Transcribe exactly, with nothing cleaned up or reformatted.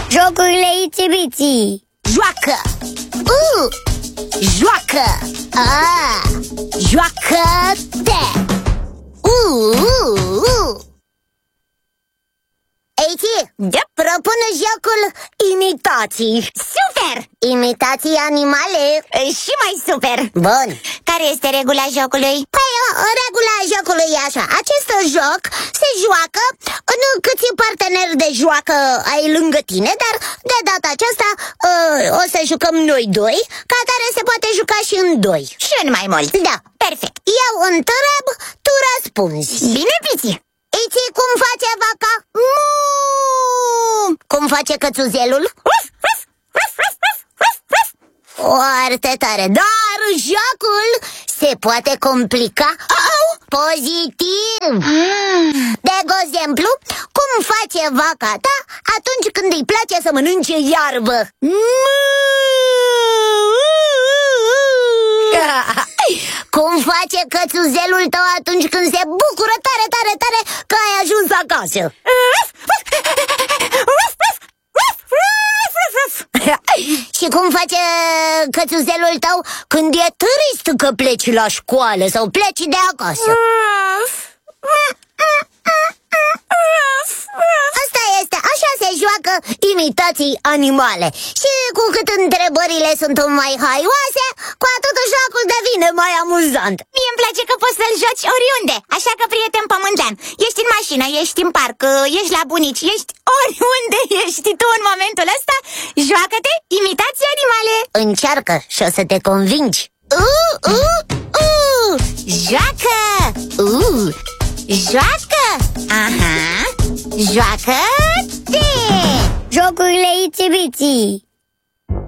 Jocurile Itsy-Bitsy. Joacă! Uh! Joacă! Ah! Joacă-te! Uh! Uh! Uh! Iti, Da. propune jocul imitații. Super! Imitații animale. Și mai super! Bun. Care este regula jocului? Păi, o, regula jocului e așa. Acest joc se joacă în câți parteneri de joacă ai lângă tine, dar de data aceasta uh, o să jucăm noi doi, ca tare se poate juca și în doi. Și în mai mult. Da. Perfect. Eu întreb, tu răspunzi. Bine, Piți? Iti, cum face vaca? Mu! Cum face cățuzelul? Foarte tare, dar jocul se poate complica. Oh, pozitiv. De exemplu, cum face vaca ta atunci când îi place să mănânce iarbă? Cum face cățuzelul tău atunci când se bucură tare, tare, tare că ai ajuns acasă? Și cum face cățuzelul tău când e trist că pleci la școală sau pleci de acasă? Asta este, așa se joacă imitații animale. Și cu cât întrebările sunt mai haioase, cu atât jocul devine mai amuzant. Mie îmi place că poți să-l joci oriunde. Așa că, prieten pământean, ești în mașină, ești în parc, ești la bunici, ești oriunde ești tu în momentul ăsta, joacă-te imitații animale. Încearcă și o să te convingi. Uh, uh, uh. Joacă! Uh. Joacă! Aha! Joacă-te! Jocurile Itsy-Bitsy.